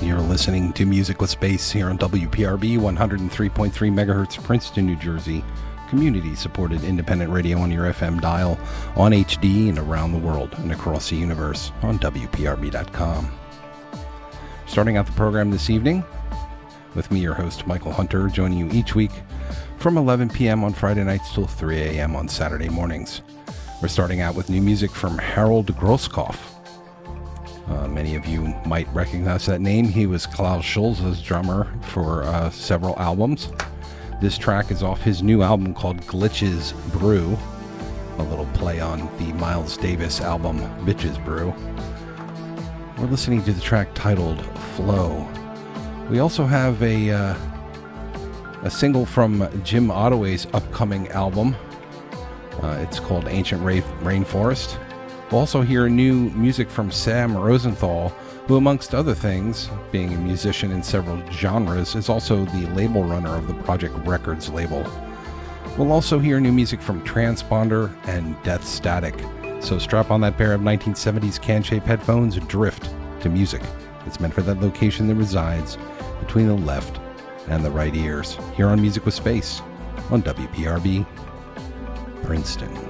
You're listening to Music with Space here on WPRB 103.3 megahertz, Princeton, New Jersey. Community-supported independent radio on your FM dial, on HD, and around the world and across the universe on WPRB.com. Starting out the program this evening, with me, your host, Michael Hunter, joining you each week from 11 p.m. on Friday nights till 3 a.m. on Saturday mornings. We're starting out with new music from Harold Grosskopf. Many of you might recognize that name. He was Klaus Schulze's drummer for several albums. This track is off his new album called Glitches Brew, a little play on the Miles Davis album Bitches Brew. We're listening to the track titled Flow. We also have a single from Jim Ottaway's upcoming album. It's called Ancient Rainforest. We'll also hear new music from Sam Rosenthal, who, amongst other things, being a musician in several genres, is also the label runner of the Project Records label. We'll also hear new music from Transponder and Death Static. So strap on that pair of 1970s can-shaped headphones and drift to music. It's meant for that location that resides between the left and the right ears. Here on Music with Space on WPRB, Princeton.